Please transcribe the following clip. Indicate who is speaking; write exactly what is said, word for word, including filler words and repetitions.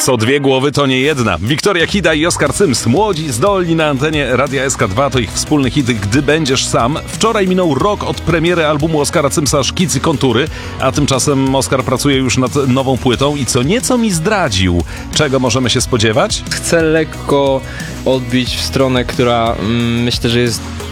Speaker 1: Co dwie głowy to nie jedna. Wiktoria Kida i Oskar Cyms, młodzi, zdolni na antenie Radia S K dwa, to ich wspólny hit Gdy będziesz sam. Wczoraj minął rok od premiery albumu Oskara Cymsa Szkic i kontury, a tymczasem Oskar pracuje już nad nową płytą i co nieco mi zdradził. Czego możemy się spodziewać?
Speaker 2: Chcę lekko odbić w stronę, która mm, myślę, że jest